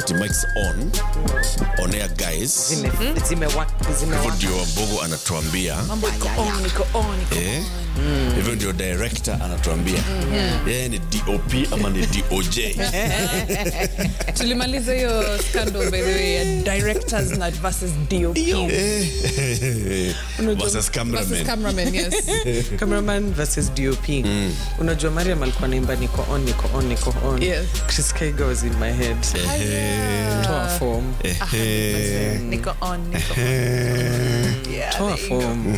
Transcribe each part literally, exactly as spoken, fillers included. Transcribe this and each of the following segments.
ati mics on on air guys zime zime zime hivyo ndio Mbogo anatuambia mambo iko on niko on eh hivyo ndio director anatuambia yeye ni D O P ama ni D O J. tulimaliza hiyo scandal by the way, directors na versus D O P versus cameraman versus cameraman yes cameraman versus D O P. Mm. Unajua Mariam alikuwa naimba niko on niko on niko on. Yes. Chris Kaiga was in my head. Toa form. niko on niko on yeah Toa form.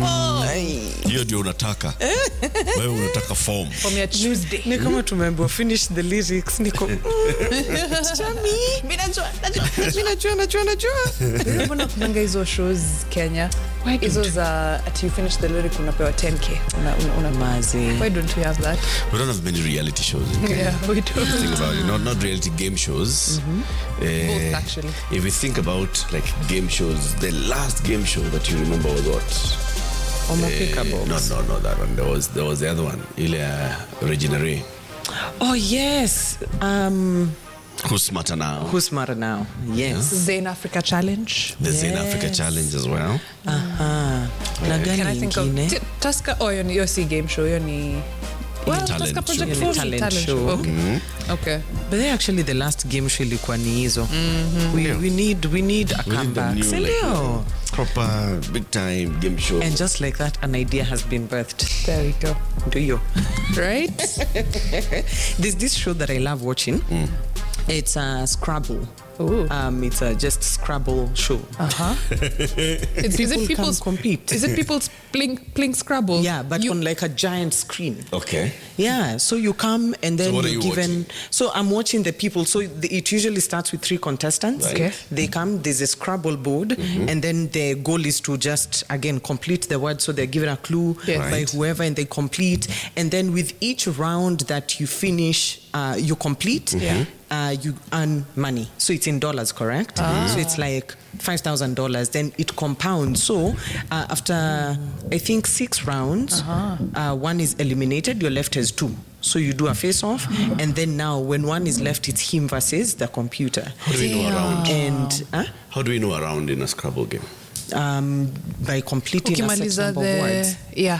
hiyo ndio unataka wewe unataka form from your Tuesday Ni kama tumeambiwa finish the lyrics niko chami mimi najua najua mimi najua najua najua. mbona kunanga hizo shows Kenya hizo za at you finish the lyric unapewa ten K una una, una Mazi. why don't we have that we don't have many reality shows in Kenya. yeah we don't Think about it, not not reality game shows. Mm-hmm. Uh, both actually if you think about like game shows, the last game show that you remember was what? Omapika Uh, box. no, no, no, that one. There was there was the other one. Ile uh, Regina Ray. Oh yes. Um Who's smarter now? Who's smarter now? Yes. Zain Africa Challenge The Zain Yes. Africa Challenge as well. Aha. Na can I gani think of nyingine? T- Tusker oh yo ni yo si game show yo ni well talent Tusker Project show. four Talent ni talent show. show okay okay But they actually the last game show ilikuwa ni hizo. We we need we need a We need the comeback. new, Si like, ndio? proper big time game show. And just like that an idea has been birthed. there we go Do you? right There's this show that I love watching. Mm. It's a uh, Scrabble. Ooh. Um, it's a just Scrabble show. uh-huh it's, is it People people's can compete. is it people's playing playing Scrabble Yeah, but you, on like a giant screen. Okay. Yeah, so you come and then So what are you're you given. watching? So I'm watching the people. So the, it usually starts with three contestants. Right. Okay. They come. There's a Scrabble board, mm-hmm. and then the goal is to just again complete the word. So they're given a clue Yes. by Right. whoever, and they complete. And then with each round that you finish, uh, you complete. Yeah. Uh, you earn money. So it's in dollars, correct? Ah. So it's like five thousand dollars. Then it compounds. So uh, after I think six rounds, Uh-huh. uh, one is eliminated. Your left has two. So you do a face-off, and then now when one is left, it's him versus the computer. How do we know around? And uh, How do we know around in a Scrabble game? um, by completing a set ukimaliza number of the words. yeah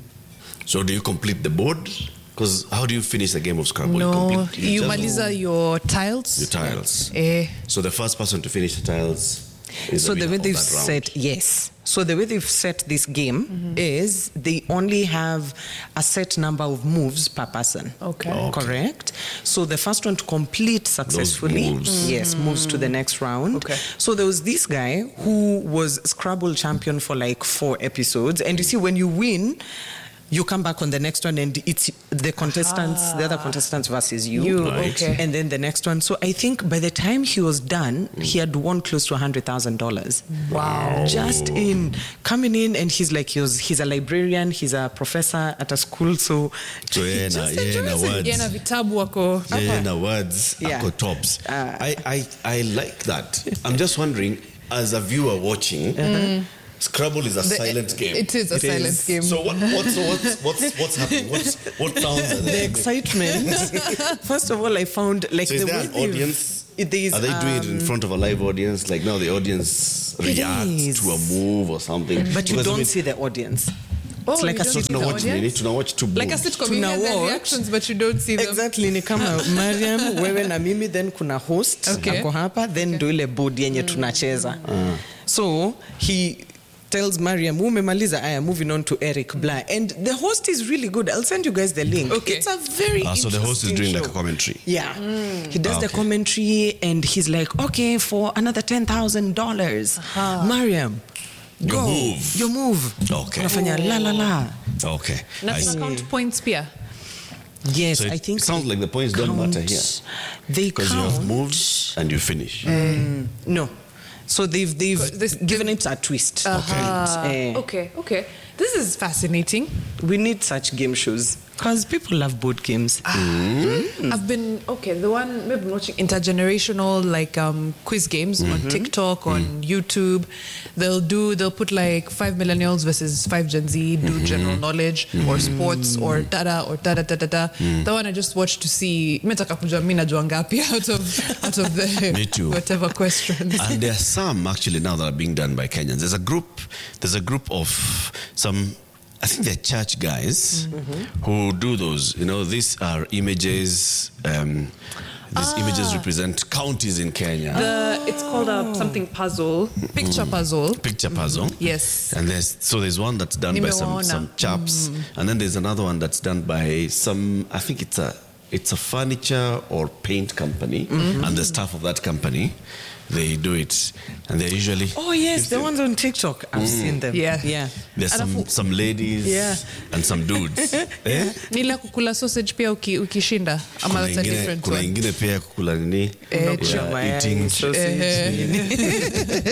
So do you complete the board? Because how do you finish a game of Scrabble? no you, complete, you just maliza your tiles your tiles. eh So the first person to finish the tiles is So the winner way of they've that round. set, yes. So the way they've set this game Mm-hmm. is they only have a set number of moves per person. Okay. Okay. Correct. So the first one to complete successfully, moves. yes, moves to the next round. Okay. So there was this guy who was Scrabble champion for like four episodes, and you see when you win, you come back on the next one and it's the contestants, ah. the other contestants versus you. You, Right. okay. And then the next one. So I think by the time he was done, mm. he had won close to one hundred thousand dollars. Wow. Just in coming in, and he's like, he was, he's a librarian, he's a professor at a school. So, So he yeah, na, just yeah, na enjoys it. words. yeah na vitabu wako Yeah, na words Yeah. ako tops. Uh, I, I, I like that. I'm just wondering, as a viewer watching, uh-huh. Scrabble is a The- silent game. it is a silent game. So what, what's, what's, what's, what's happening? What's, what sounds are The there? excitement. First of all, I found like So is the there way an they've- audience? it- there is, Are they doing it in um, front of a live audience? Like now the audience It reacts is. to a move or something. But you Because, I don't mean, see the audience. Oh, It's like you a don't so see tuna the watch nini? audience? Tuna watch two like a moves. sitcom you hear their Tunawatch. reactions but you don't see them Exactly, ni kama Mariam, wewe na mimi, then kuna host Okay. ako hapa, then ndo ile board yenye tunacheza. So he tells Mariam, umemaliza, aya, moving on to Eric Blah. And the host is really good. I'll send you guys the link. Okay. It's a very Ah, so the host is interesting doing like show. a commentary. Yeah. He does Ah, the okay. commentary and he's like, okay, for another ten thousand dollars. Mariam, Your go. move. Your move. Okay. Unafanya la la la. Okay. na I see. count points pia Yes, So it I think sounds like the points don't matter here. They Because you count. have moved and you finish. No. So they've they've This- given it a twist. Uh-huh. Eh, okay okay this is fascinating We need such game shows. Because people love board games. I've been okay. The one we've been watching intergenerational like um, quiz games on TikTok, on YouTube. They'll do. They'll put like five millennials versus five Gen Z. Do general knowledge or sports or data or da da da da da. The one I just watched to see. Metaka kujua mimi najua ngapi out of out of the Me too. whatever questions. And there are some actually now that are being done by Kenyans. There's a group. There's a group of some. I think they're church guys who do those. You know, these are images. Um, these images represent counties in Kenya. The, it's called a something puzzle, picture puzzle. Picture puzzle. Yes. And there's so there's one that's done by some, Nimewaona. some chaps, and then there's another one that's done by some. I think it's a it's a furniture or paint company, and the staff of that company, they do it, and they're usually Oh yes, the ones on TikTok. I've seen them. Yeah. Yeah. there's some Alafu- some ladies Yeah. and some dudes. eh? Nila kukula sausage pia uki, ukishinda ama Kuna that's a ingine, different kuna one. ingine pia kukula nini? Eh, Yeah, Mayai, eating. sausage.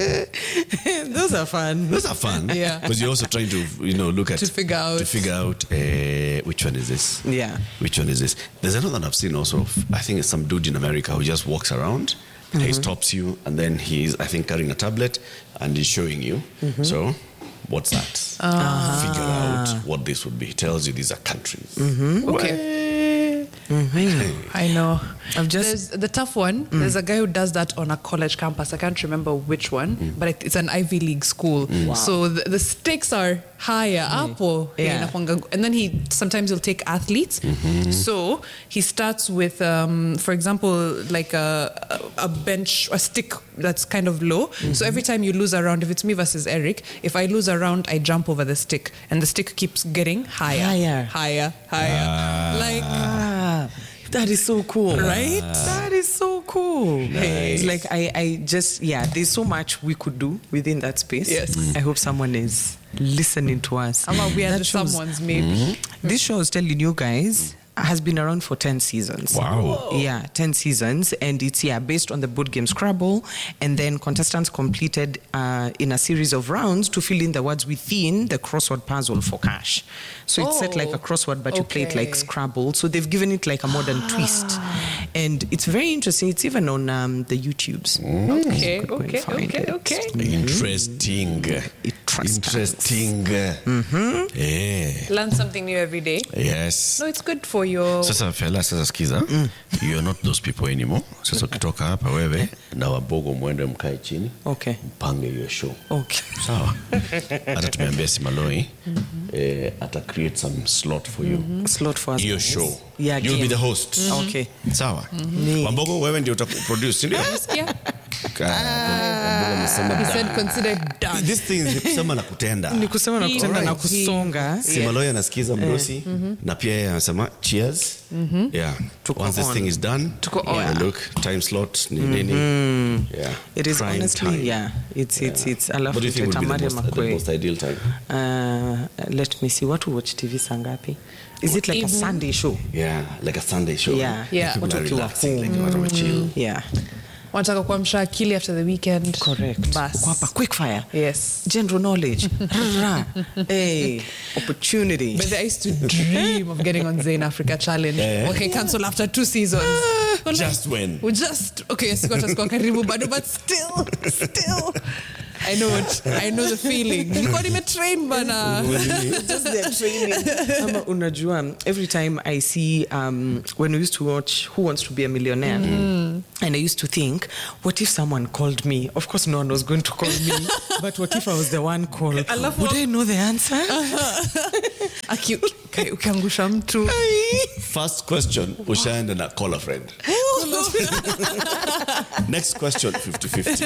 Those are fun. Those are fun. Yeah. Because you're also trying to, you know, look at To figure out. to figure out uh, which one is this. Yeah. Which one is this? There's another one I've seen also. of- I think it's some dude in America who just walks around. He stops you, and then he's, I think, carrying a tablet, and he's showing you. So, what's that? Figure out what this would be. He tells you these are countries. Okay. I know. I've just- There's the tough one. There's a guy who does that on a college campus. I can't remember which one, but it- it's an Ivy League school. So the, the stakes are higher up, or Yeah. and then he sometimes he'll take athletes. So he starts with, um, for example, like a, a a bench, a stick that's kind of low. So every time you lose a round, if it's me versus Eric, if I lose a round, I jump over the stick, and the stick keeps getting higher, Higher. higher, higher. Like. Ah, that is so cool, right? That is so cool. It's like I, I just yeah. There's so much we could do within that space. Yes. Mm. I hope someone is listening to us. Ama we are That the shows- someone's maybe. This show, I was telling you guys, has been around for ten seasons. Wow. Yeah, ten seasons. And it's, yeah, based on the board game Scrabble. And then contestants completed uh, in a series of rounds to fill in the words within the crossword puzzle for cash. So it's set like a crossword, but you play it like Okay. Scrabble. So they've given it like a modern twist. And it's very interesting. It's even on um, the YouTubes. Okay, Go and okay, find okay, it. okay. Interesting. Interesting. Interesting. Yeah. Learn something new every day. Yes. No, it's good for your. Sasa fela, sasa skiza, you're not those people anymore. Sasa ukitoka hapa wewe na Wabogo mwende mkae chini, Okay. mpange hiyo show. Okay. Sawa. Hata tumeambia Simaloi eh, ata create some slot for you. Slot for us. Hiyo guys. show. Yeah, You'll be game. the host. Okay. Sawa. Wambogo wewe ndio utaproduce, ndio? Yeah. Wambogo amesema He da. said consider done. This thing is kusema na kutenda. Ni kusema na kutenda na Alright. kusonga. Simaloi anasikiza mdosi na pia yeye anasema cheers. Yeah. Tuko Once this on. thing is done, Tuko on. yeah, look, time slot ni nini. Yeah. It is Prime honestly, time. yeah. It's it's it's. Alafu What do you think would be the Tamari most, the Makwe. most ideal time? Uh, let me see. What to watch T V saa ngapi? Is it like a Evening. Sunday show? Yeah, like a Sunday show. Yeah. Yeah. People Watu are wakiwa relaxing, like home. watu wamechill. Yeah. Wanataka kuamsha akili after the weekend. Correct. Bas. Kwa hapa, quick fire. Yes. General knowledge. Ra. Hey, opportunity. But I used to dream of getting on Zain Africa Challenge. Eh. Okay, cancel after two seasons. Well, Just when? We just okay, sikuwa sikuwa karibu bado, but still, still. I know it. I know the feeling. Nilikuwa nimetrain bana. Just their training. Ama unajua, every time I see um, when we used to watch Who Wants to Be a Millionaire, and I used to think, what if someone called me? Of course, no one was going to call me, but what if I was the one called? Alafu- Would I know the answer? Aki uki- ukiangusha mtu. First question, ushaenda na call a friend. Next question, fifty fifty.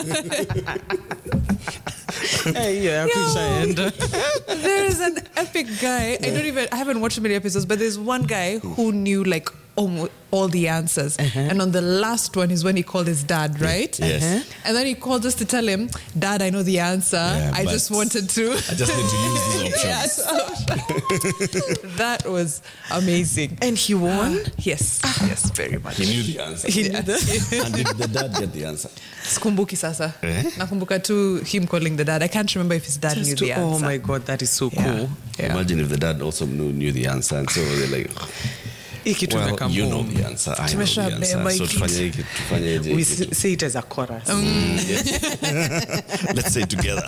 Hey, yeah, yeah. There is an epic guy. I don't even. I haven't watched many episodes, but there's one guy who knew like almost all the answers. Uh-huh. And on the last one is when he called his dad, right? Yes. Uh-huh. And then he called us to tell him, Dad, I know the answer. Yeah, I but just wanted to. I just need to use these options. Yes. That was amazing. And he won? Yes. Yes, very much. He knew the answer. He knew that. And did the dad get the answer? Sikumbuki sasa. Eh? Nakumbuka tu him calling the dad. I can't remember if his dad Just knew to- the answer. oh my God, that is so Yeah. cool. Yeah. Imagine if the dad also knew, knew the answer, and so they're like, Hii kitu well, imeka you know boom. the answer, I know the Tumesha answer. beba So hiki. tufanye hiki, tufanye We hiki. s- say it as a chorus. Let's say it together.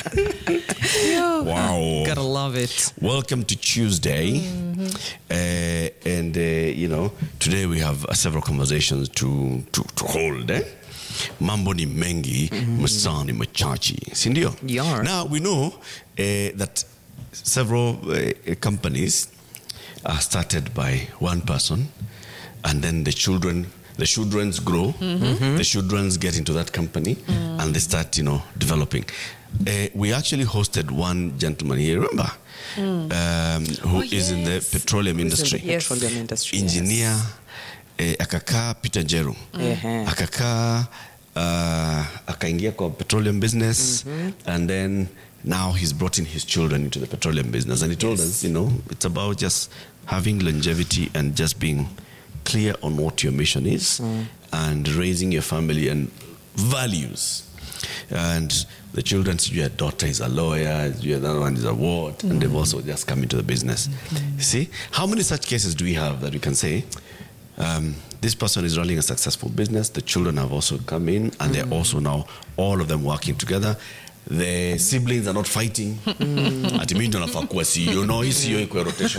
Wow. Gotta love it. Welcome to Tuesday. Uh, and, uh, you know, today we have uh, several conversations to, to, to hold. Eh? Mambo ni mengi, masani machachi. Sindio? Yeah. Now, we know uh, that several uh, companies are started by one person, and then the children, the children's grow, the children's get into that company, and they start, you know, developing. Uh, we actually hosted one gentleman here, remember, um, who Oh, is in the yes. petroleum Who's in the industry. Yes. petroleum industry. Engineer, eh, akakaa Peter Njeru, Ehe. akakaa uh, akaingia kwa petroleum business, and then now he's brought in his children into the petroleum business, and he told us, you know, it's about just having longevity and just being clear on what your mission is, and raising your family and values. And the children, your daughter is a lawyer, your other one is a what, and they've also just come into the business. See, how many such cases do we have that we can say, um, this person is running a successful business, the children have also come in, and they're also now, all of them working together. The siblings are not fighting. Ati mimi ndo nafaa kuwa C E O. No, hii C E O iko rotation.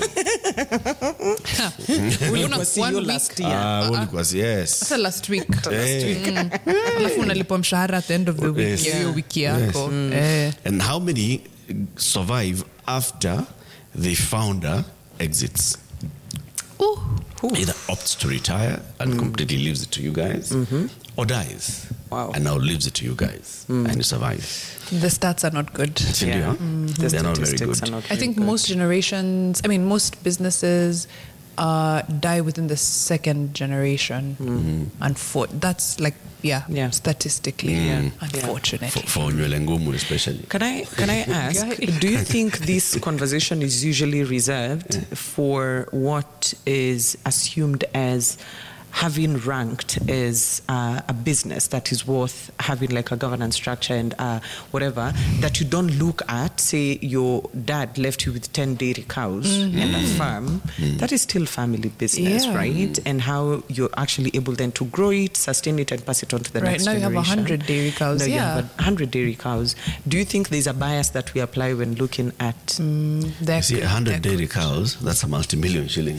Uliona Was C E O one week? last year. Ah, wewe ulikuwa yes. Hata last week. Eh. Mm. Alafu unalipwa mshahara at the end of the week. Yes. Hiyo wiki yako. Yes. Eh. And how many survive after the founder exits? Ooh. Either opts to retire and completely leaves it to you guys, or dies Wow. and now leaves it to you guys, and you survive. The stats are not good. Cindy, Yeah. huh? The They're not very statistics good. are not I very think good. most generations, I mean, most businesses uh, die within the second generation. And for that's like, yeah, Yeah. statistically, Mm. unfortunately. For, for Nywele Ngumu especially. Can I can I ask? Do you think this conversation is usually reserved for what is assumed as having ranked as uh, a business that is worth having like a governance structure and uh, whatever, that you don't look at, say your dad left you with ten dairy cows and a farm, that is still family business, Yeah. right? And how you're actually able then to grow it, sustain it, and pass it on to the Right, next now you have generation. one hundred dairy cows, Now you yeah. have one hundred dairy cows. Do you think there's a bias that we apply when looking at There You see, could- one hundred there dairy cows, that's a multi-million shilling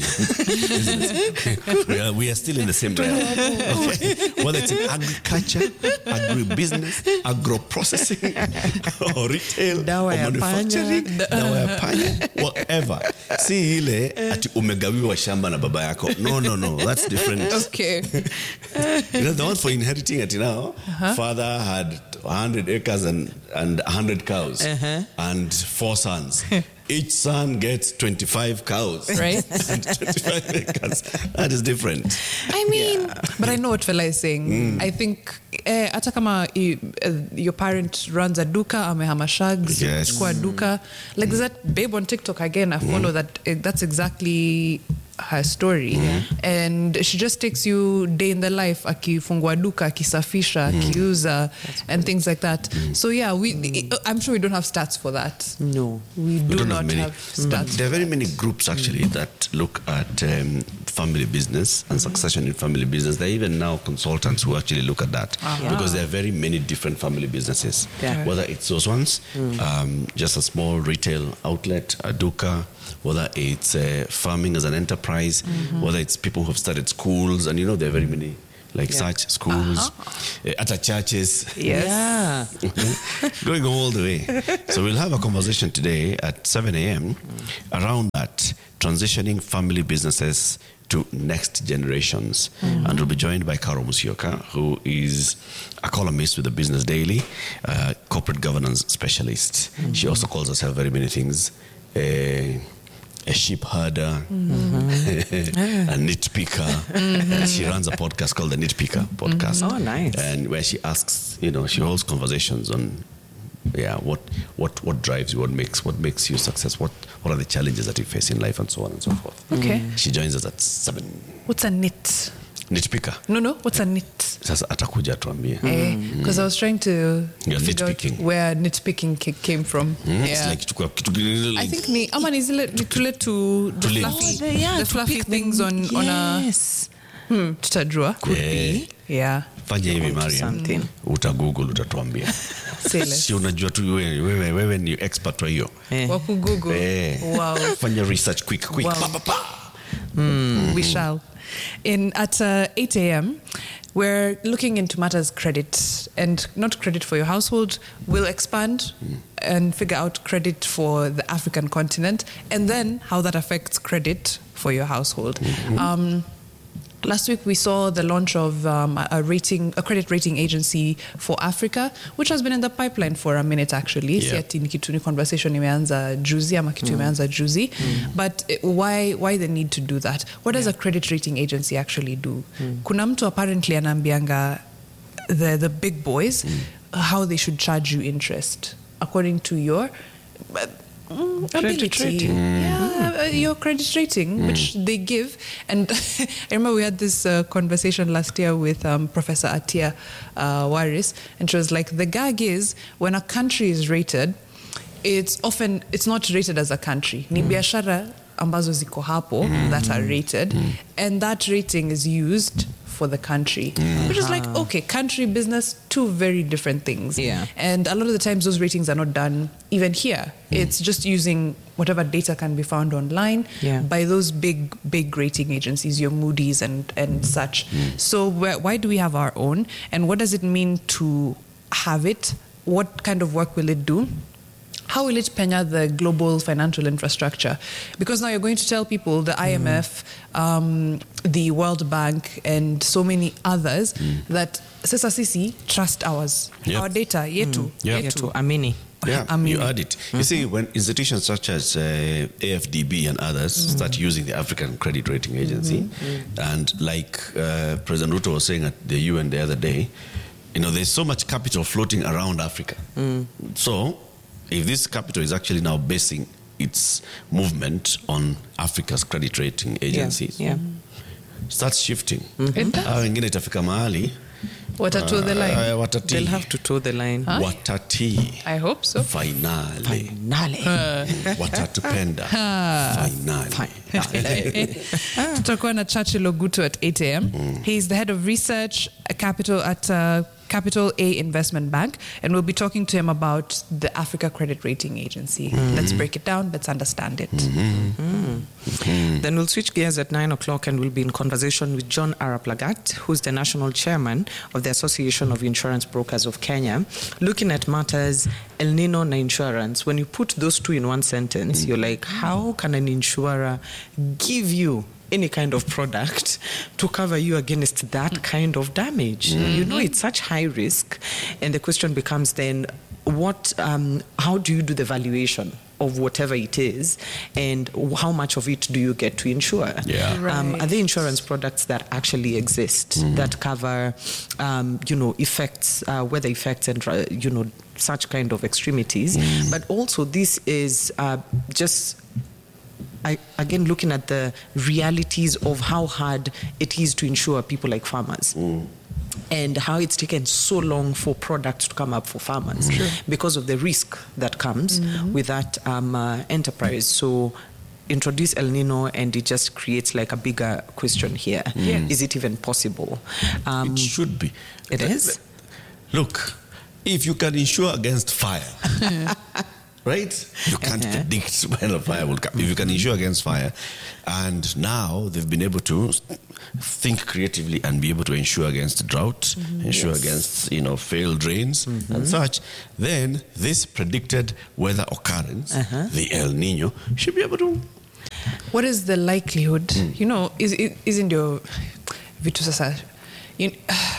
business. we, are, we are still in the same realm. Okay? Whether it's in agriculture, agribusiness, agro-processing, or retail, Dawa or ya manufacturing, panya. dawa ya panya, whatever. Si ile ati umegawiwa shamba na baba yako. No, no, no, that's different. Okay. You know, the one for inheriting it now, father had one hundred acres and, and one hundred cows and four sons. Each son gets twenty-five cows. Right. And twenty-five acres. That is different. I mean, but I know what Fela is saying. I think eh, hata kama i- uh, your parent runs a duka, amehama shags, Yes. chukua duka. Like there's that babe on TikTok again, I follow that. eh, That's exactly her story. And she just takes you day in the life, akifungua duka, akisafisha, akiuza, and things like that. So yeah, we. I'm sure we don't have stats for that. no? We do don't not have many. have But stats. there are very many groups actually that look at um, family business and succession in family business. There are even now consultants who actually look at that because there are very many different family businesses. Yeah. Whether it's those ones, um, just a small retail outlet, a duka, whether it's uh, farming as an enterprise, whether it's people who have started schools, and you know there are very many like such schools, uh, at our churches. Yeah. Going all the way. So we'll have a conversation today at seven a.m. around that, transitioning family businesses to next generations. And we'll be joined by Karo Musioka, who is a columnist with the Business Daily, uh, corporate governance specialist. She also calls herself very many things. Uh, a sheep herder, mm-hmm. a nitpicker. Mm-hmm. And she runs a podcast called the Nitpicker Podcast. Mm-hmm. Oh, nice. And where she asks, you know, she holds conversations on, yeah, what what what drives you, what makes what makes you success, what what are the challenges that you face in life, and so on and so forth. Okay. Mm. She joins us at seven. What's a nit? Nitpicker. No, no. What's a nit? Sasa atakuja tuambie. Because I was trying to You're figure out nitpicking. where nitpicking ki- came from. Mm, It's Yeah. like tukua kitu kile- I think ni ama ni zile ni tule to the Tule. fluffy, Oh, the- yeah, the to fluffy pick things them. on on a Yes. hmm, tutajua. Could Yeah. be. Yeah. fanya hivi Onto Mariam, something. utagoogle utatuambia. Say less. Si unajua tu wewe wewe wewe ni expert wa hiyo. Eh. Wa kugoogle. Eh. Wow. Fanya research quick quick. Wow. Pa, pa, pa. We shall. In at uh, eight a.m., we're looking into matters credit and not credit for your household. We'll expand and figure out credit for the African continent and then how that affects credit for your household. Um, Last week we saw the launch of um, a rating, a credit rating agency for Africa, which has been in the pipeline for a minute actually. Yeah. Si ati ni kitu ni conversation imeanza juzi ama kitu imeanza juzi. But uh, why why the need to do that? What does a credit rating agency actually do? Kuna mtu apparently anaambianga the the big boys how they should charge you interest according to your uh, Mm, Credit ability. rating. Yeah, uh, your credit rating, which they give. And I remember we had this uh, conversation last year with um, Professor Atia uh, Waris, and she was like, the gag is when a country is rated, it's often, it's not rated as a country. Ni biashara ambazo ziko hapo that are rated, and that rating is used for the country, which is like, okay, country, business, two very different things. Yeah. And a lot of the times those ratings are not done even here. It's just using whatever data can be found online Yeah. by those big, big rating agencies, your Moody's and, and such. So where, why do we have our own? And what does it mean to have it? What kind of work will it do? How will it penya the global financial infrastructure? Because now you're going to tell people the I M F, um, the World Bank, and so many others that sasa sisi trust ours, Yep. our data, yetu, Yep. Yeah, yetu. to Amini. Yeah, I mean- you add it. You see, when institutions such as uh, A F D B and others start using the African Credit Rating Agency, and like uh, President Ruto was saying at the U N the other day, you know, there's so much capital floating around Africa. So, if this capital is actually now basing its movement on Africa's credit rating agencies, Yeah. starts shifting. It does. Ah, wengine itafika mahali What a to the line. uh, watati. They'll have to toe the line. Huh? Watati. I hope so. Finale. Finale. Watatupenda. Finale. Tutakuwa na Churchill Ogutu at eight a.m. He's the head of research at Capital at uh, Capital A Investment Bank, and we'll be talking to him about the Africa Credit Rating Agency. Let's break it down. Let's understand it. Then we'll switch gears at nine o'clock and we'll be in conversation with John Arap Lagat, who's the national chairman of the Association of Insurance Brokers of Kenya, looking at matters El Nino na insurance. When you put those two in one sentence, you're like, how can an insurer give you any kind of product to cover you against that kind of damage? You know, it's such high risk. And the question becomes then, what, um, how do you do the valuation of whatever it is, and how much of it do you get to insure? Yeah. Um, are Right. there insurance products that actually exist that cover, um, you know, effects, uh, weather effects, and uh, you know, such kind of extremities? But also, this is uh, just. I, again, looking at the realities of how hard it is to insure people like farmers. And how it's taken so long for products to come up for farmers because of the risk that comes with that um, uh, enterprise. So introduce El Nino and it just creates like a bigger question here. Is it even possible? Um, It should be. It is? Look, if you can insure against fire, right? You can't Uh-huh. predict when a fire will come. If you can insure against fire, and now they've been able to think creatively and be able to insure against drought, insure against, you know, failed rains and such, then this predicted weather occurrence, the El Nino, should be able to. What is the likelihood? You know, is is isn't your vitu sasa? You,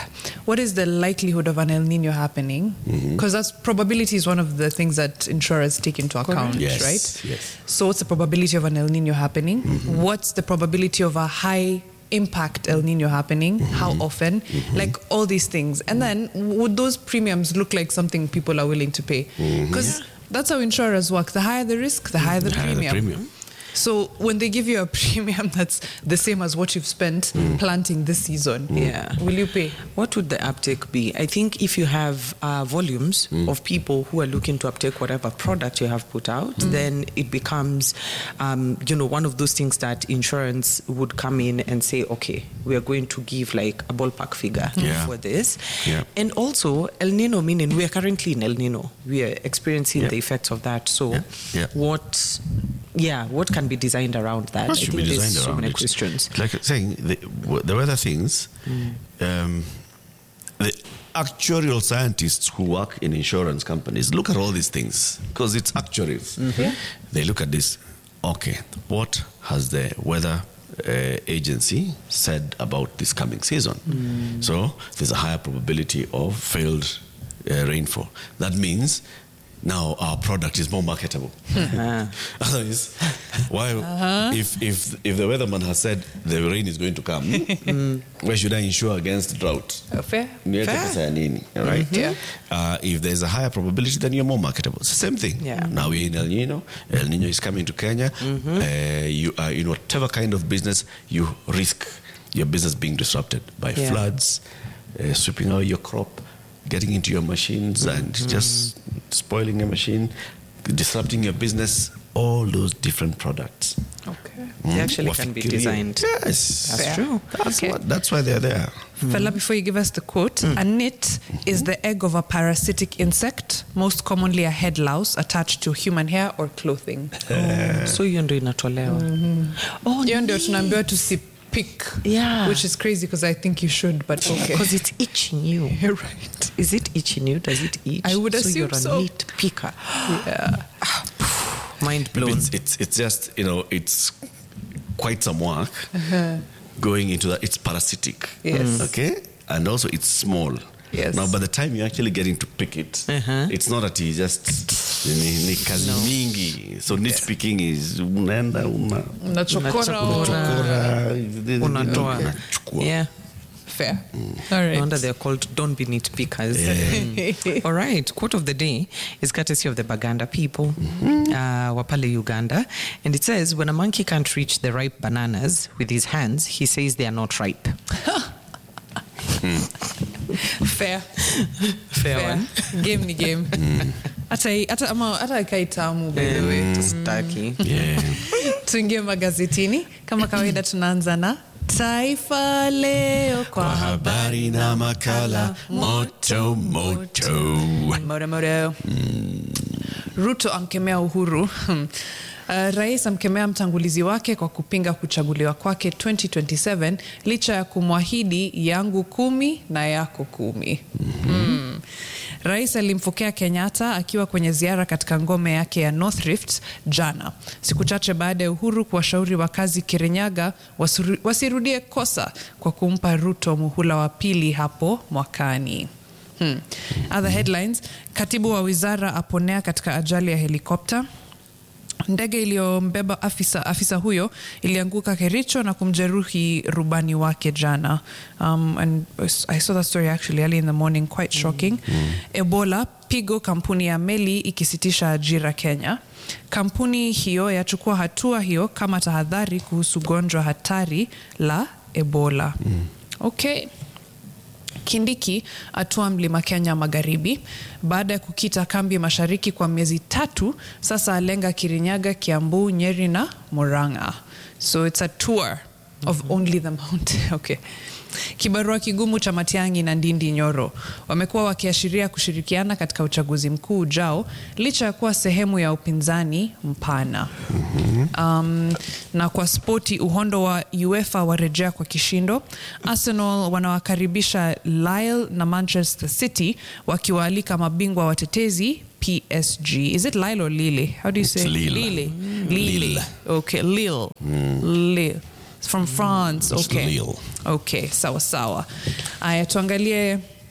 what is the likelihood of an El Nino happening? Because that's probability is one of the things that insurers take into account, Yes, right? yes. So what's the probability of an El Nino happening? What's the probability of a high impact El Nino happening? How often? Like all these things. And then would those premiums look like something people are willing to pay? Because that's how insurers work. The higher the risk, the higher the The higher the premium. premium. So when they give you a premium that's the same as what you've spent planting this season, Yeah. will you pay? What would the uptake be? I think if you have uh, volumes of people who are looking to uptake whatever product you have put out, then it becomes, um, you know, one of those things that insurance would come in and say, okay, we are going to give like a ballpark figure Yeah. for this. Yeah. And also El Nino, meaning we are currently in El Nino. We are experiencing Yeah. the effects of that. So Yeah. Yeah. what, yeah, what can be designed around that? What I should think be there's designed so around many it? questions. Like I'm saying, the, w- the weather things, um, the actuarial scientists who work in insurance companies look at all these things because it's actuaries. Yeah. They look at this, okay, what has the weather uh, agency said about this coming season? So there's a higher probability of failed uh, rainfall. That means now our product is more marketable. Otherwise, why? If if if the weatherman has said the rain is going to come, why should I insure against drought? Uh, fair? Niweke pesa ya nini, right? Yeah. Uh, if there's a higher probability, then you're more marketable. It's the same thing. Yeah. Now we're in El Nino. El Nino is coming to Kenya. Uh, you are in whatever kind of business, you risk your business being disrupted by Yeah. floods, uh, sweeping out your crop, getting into your machines and just spoiling your machine, disrupting your business, all those different products. Okay. They actually can be Wafikirie. designed. Yes. That's Fair. true. That's, Okay. what, that's why they're there. Fella, before you give us the quote, a nit is the egg of a parasitic insect, most commonly a head louse attached to human hair or clothing. So hiyo ndo inatolewa. Oh, Hiyo ndio tunaambiwa tusipick, Yeah. which is crazy because I think you should, but okay. because it's itching you. You're right. Is it itching you? Does it itch? I would so assume you're a so. neat picker. Yeah. Mind Maybe blown. It's, it's, it's just, you know, it's quite some work going into that. It's parasitic. Yes. Okay? And also it's small. Yes. Now, by the time you're actually getting to pick it, Uh-huh. it's not that you just, ni, ni kazi mingi. So nitpicking is unaenda, una, Unachokora or- Unachokora. unachukua. Unatoa. Unachukua. Yeah. Fair. All right. No wonder they're called don't be neat pickers. All right. Quote of the day is courtesy of the Baganda people, uh, Wapale, Uganda. And it says, when a monkey can't reach the ripe bananas with his hands, he says they are not ripe. Fair. Fair one. Game ni game. Hata hata ama hata kai tamu by the way. Staki. Yeah. Tuingie magazetini kama kawaida, tunaanza na Taifa Leo kwa Kwa habari na makala moto moto. moto moto. Ruto amkemea Uhuru. Uh, rais amkemea mtangulizi wake kwa kupinga kuchaguliwa kwake twenty twenty-seven licha ya kumwahidi yangu kumi na yako kumi. Mm. Rais alimfokea Kenyatta akiwa kwenye ziara katika ngome yake ya North Rift jana, siku chache baada ya Uhuru kuwashauri wakazi Kirinyaga wasuru, wasirudie kosa kwa kumpa Ruto muhula wa pili hapo mwakani. Hmm. Other headlines, katibu wa wizara aponea katika ajali ya helikopta. Ndege iliyombeba afisa, afisa huyo ilianguka Kericho na kumjeruhi rubani wake jana. Um, and I saw that story actually early in the morning, quite shocking. Mm. Ebola, pigo kampuni ya meli ikisitisha ajira Kenya. Kampuni hiyo yachukua hatua hiyo kama tahadhari kuhusu gonjwa hatari la Ebola. Mm. Okay. Kindiki atua mlima Kenya magharibi baada ya kukita kambi mashariki kwa miezi tatu. Sasa alenga Kirinyaga, Kiambu, Nyeri na Murang'a. So it's a tour of mm-hmm. only the mountain. Okay. Kibarua kigumu cha Matiang'i na Ndindi Nyoro wamekuwa wakiashiria kushirikiana katika uchaguzi mkuu ujao licha ya kuwa sehemu ya upinzani mpana. Um, na kwa spoti, uhondo wa UEFA warejea kwa kishindo. Arsenal wanawakaribisha Lille na Manchester City wakiwaalika mabingwa watetezi P S G. Is it Lille or Lille? How do you say? It's Lille. Lille. Mm. Lille. Lille. Okay, Lille. Mm. Lille. It's from France. It's Okay. Lille. Okay, sawa sawa. Aya, tuangalie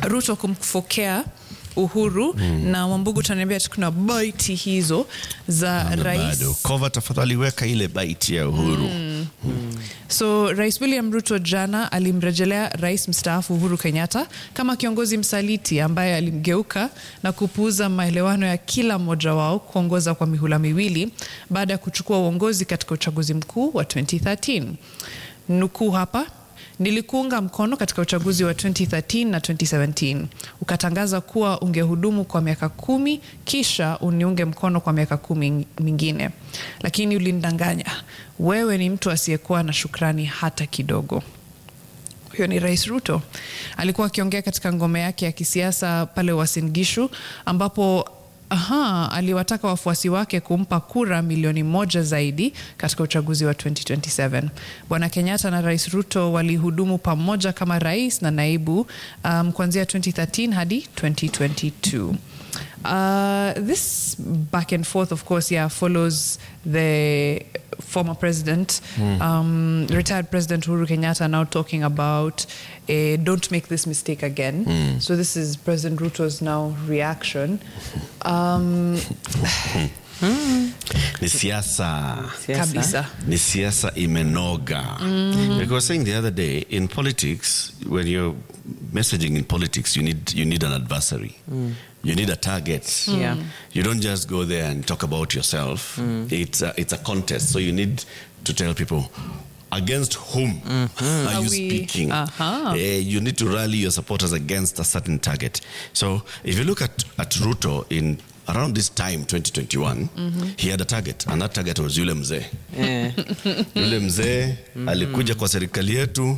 Ruto kumfokea Uhuru mm. na Wambugu tunaniambia kuna baiti hizo za na rais. Bado. Cover tafadhali weka ile baiti ya Uhuru. Mm. Mm. So Rais William Ruto jana alimrejelea Rais mstaafu Uhuru Kenyatta kama kiongozi msaliti ambaye alimgeuka na kupuuza maelewano ya kila mmoja wao kuongoza kwa mihula miwili baada ya kuchukua uongozi katika uchaguzi mkuu wa twenty thirteen. Nukuu hapa: nilikuunga mkono katika uchaguzi wa twenty thirteen na twenty seventeen. Ukatangaza kuwa ungehudumu kwa miaka kumi kisha uniunge mkono kwa miaka kumi mingine. Lakini ulinidanganya. Wewe ni mtu asiyekuwa na shukrani hata kidogo. Huyo ni Rais Ruto. Alikuwa akiongea katika ngome yake ya kisiasa pale Uasin Gishu ambapo Aha, aliwataka wafuasi wake kumpa kura milioni moja zaidi katika uchaguzi wa twenty twenty-seven. Bwana Kenyatta na Rais Ruto walihudumu pamoja kama rais na naibu um, kuanzia twenty thirteen hadi twenty twenty-two. Uh, this back and forth, of course, yeah, follows the former president, mm. um, retired President Uhuru Kenyatta, now talking about uh, don't make this mistake again. Mm. So this is President Ruto's now reaction. Um, Ni siasa. Kabisa. Ni siasa imenoga. Mm. Like I was saying the other day, in politics, when you're messaging in politics, you need you need an adversary. Mm. You need a target. Yeah. You don't just go there and talk about yourself. Mm. It's a, it's a contest. So you need to tell people against whom mm-hmm. are, are you we, speaking. Uh-huh. Uh, you need to rally your supporters against a certain target. So if you look at, at Ruto in around this time, twenty twenty-one, mm-hmm. he had a target, and that target was Yule Mzee. Yeah. Yule Mzee mm-hmm. alikuja kwa serikali yetu,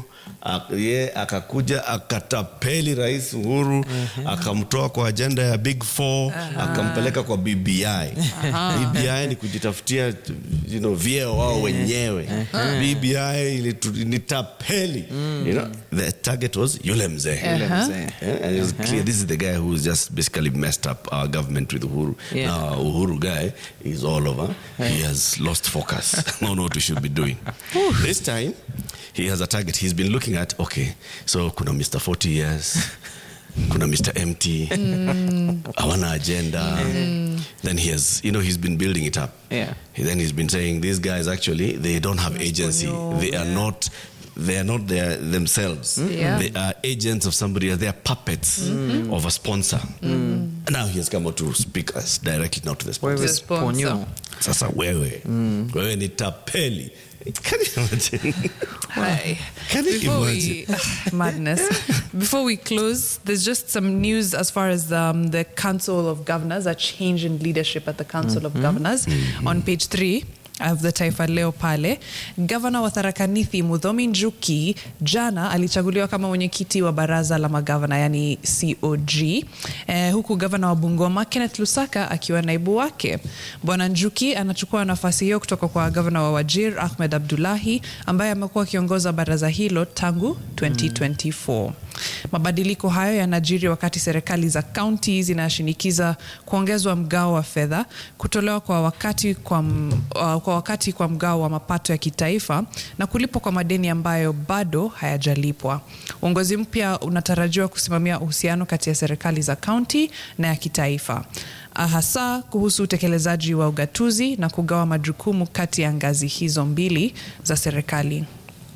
ye akakuja akatapeli Rais Uhuru, uh-huh. akamtoa kwa agenda ya Big Four, uh-huh. akampeleka kwa B B I. Uh-huh. B B I ni kujitafutia, you know, vyeo wao wenyewe. Uh-huh. B B I ni tapeli. Mm. You know, the target was Yule Mzee. Uh-huh. Yule Mzee. Yeah? And it was uh-huh. clear this is the guy who's just basically messed up our government with Uhuru. Yeah. Now Uhuru guy is all over. Yeah. He has lost focus on what we should be doing. This time he has a target. He's been looking at, okay, so kuna Mister forty years, kuna Mister Empty, mm. hawana agenda. Mm. Then he has, you know, he's been building it up. Yeah. Then he's been saying, these guys actually, they don't have agency. They are yeah. not, they are not their themselves. Mm. Yeah. They are agents of somebody else. They are puppets mm-hmm. of a sponsor. Mm. Now he has come out to speak us directly, not to the sponsor. The sponsor. Sasa wewe, mm. wewe ni tapeli. Can you imagine? Hi. Can you Before imagine? We, uh, madness. Before we close, there's just some news as far as um, the Council of Governors, a change in leadership at the Council mm-hmm. of Governors. Mm-hmm. On page three of the Taifa Leo pale, Governor wa Tharaka Nithi Muthomi Njuki jana alichaguliwa kama mwenyekiti wa baraza la magavana, yani C O G, eh, huku Governor wa Bungoma Kenneth Lusaka akiwa naibu wake. Bwana Njuki anachukua nafasi hiyo kutoka kwa Governor wa Wajir Ahmed Abdullahi ambaye amekuwa akiongoza baraza hilo tangu twenty twenty-four. Mm. Mabadiliko hayo yanajiri wakati serikali za county zinashinikiza kuongezwa mgao wa fedha, kutolewa kwa wakati kwa, uh, kwa wakati kwa mgao wa mapato ya kitaifa na kulipwa kwa madeni ambayo bado hayajalipwa. Uongozi mpya unatarajiwa kusimamia uhusiano kati ya serikali za county na ya kitaifa, hasa kuhusu utekelezaji wa ugatuzi na kugawa majukumu kati ya ngazi hizo mbili za serikali.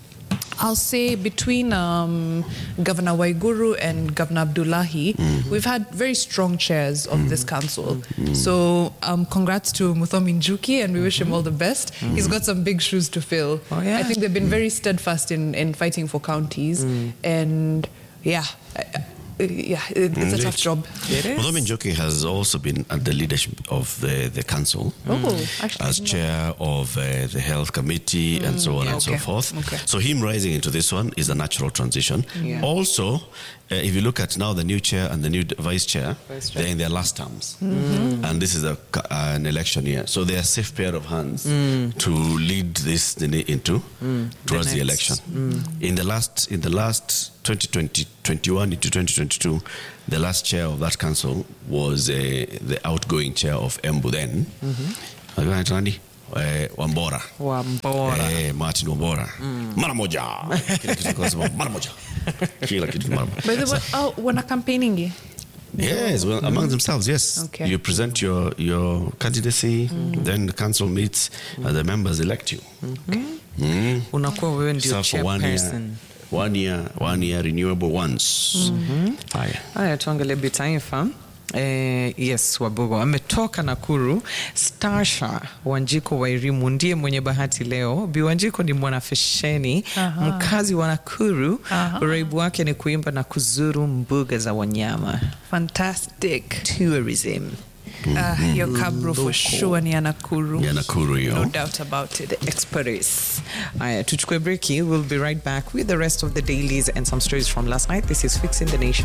I'll say between um, Governor Waiguru and Governor Abdullahi, mm-hmm. we've had very strong chairs of mm-hmm. this council. Mm-hmm. So um, congrats to Muthomi Njuki, and we wish him all the best. Mm-hmm. He's got some big shoes to fill. Oh, yeah. I think they've been very steadfast in, in fighting for counties. Mm. And yeah, Uh, yeah, it, it's a tough job. Muthomi Njuki has also been at the leadership of the, the council oh, actually, as chair of uh, the health committee mm, and so on yeah, and okay. so forth. Okay. So him rising into this one is a natural transition. Yeah. Also, uh, if you look at now the new chair and the new vice chair, vice chair. They're in their last terms. Mm-hmm. And this is a, uh, an election year. So they're a safe pair of hands mm. to lead this into mm. towards the, the election. Mm. In the last, in the last twenty twenty, twenty-one into twenty twenty-two, the last chair of that council was uh, the outgoing chair of Embu then. Mm-hmm. eh, Wambora. Wambora. Eh, Martin Wambora. Mm. Mara moja. Kila kitu kwa sababu mara moja. Kila kitu mara moja. By the way, oh, wana campaigning? Yes, well, among mm. themselves, yes. Okay. You present your, your candidacy, mm. then the council meets, mm. and the members elect you. Okay. Mm. Unakuwa wewe ndio chairperson. One year, one year renewable once. Mm-hmm. Haya. Haya, tuangalie bitaifa. Eh, yes, Wabugo ametoka Nakuru. Starsha Wanjiko Wairimu ndiye mwenye bahati leo. Bi Wanjiko ni mwanafesheni, uh-huh. mkazi wa Nakuru. Uh-huh. Uraibu wake ni kuimba na kuzuru mbuga za wanyama. Fantastic. Tourism. Uh, your cabro for sure ni Nakuru. Ni Nakuru, yo. No doubt about it. The expertise. Aya, tuchukue breaki. We'll be right back with the rest of the dailies and some stories from last night. This is Fixing the Nation.